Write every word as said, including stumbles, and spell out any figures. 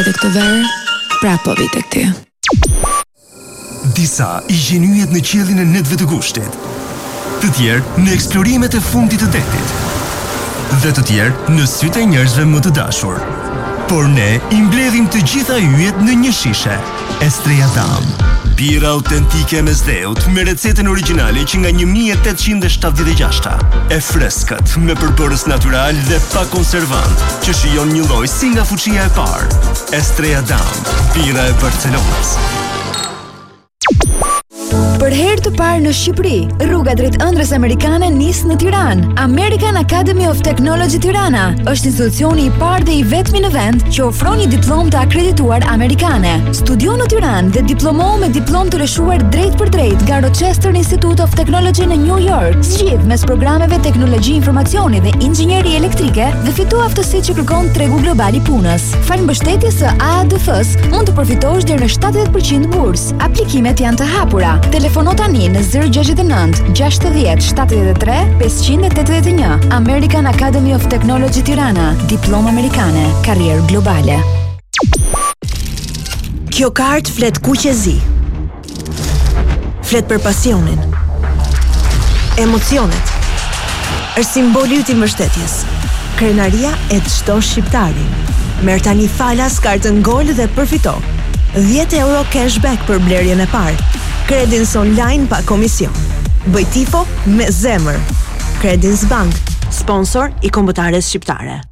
Edhe këtë verë, prapë po vi tek ty. Disa i gjenyjet në qiellin e netëve të gushtit, të tjerë në eksplorimet e fundit të detit, dhe të tjerë në sytë e njerëzve më të dashur. Por ne i mbledhim të gjitha yjet në një shishe. Estrella Damm, bira autentike me zdeut me recetën origjinale që nga një mijë e tetëqind e shtatëdhjetë e gjashta. E freskët me përbërës natyral dhe pa konservant, që shijon një lloj si nga fuqia e parë. Estrella Damm, bira e Barcelonës. Për herë të parë në Shqipëri, rruga drejt ëndrrës amerikane nis në Tiranë. American Academy of Technology Tirana është institucioni i parë dhe i vetmi në vend që ofron një diplomë të akredituar amerikane. Studio në Tiranë dhe diplomohu me diplomë të lëshuar drejt për drejt nga Rochester Institute of Technology në New York. Zgjidh mes programeve teknologji informacioni dhe inxhinieri elektrike dhe fitu aftësitë që kërkon tregu global i punës. Fal mbështetjes së A A D F-s mund të përfitosh deri në shtatëdhjetë përqind bursë. Aplikimet janë të hapura. Telefono tani në zero gjasht e nëntë gjashtëdhjetë shtatëdhjetë e tre pesëqind e tetëdhjetë e një. American Academy of Technology Tirana, diplomë amerikane, karrierë globale. Kjo kartë flet kuqezi. Flet për pasionin, emocionet. Është simboli i mbështetjes. Krenaria e çdo shqiptari. Merr tani falas kartën Gol dhe përfito dhjetë euro cashback për blerjen e parë. Credins online pa komision. Bëj tifo me zemër. Credins Bank, sponsor i kombëtares shqiptare.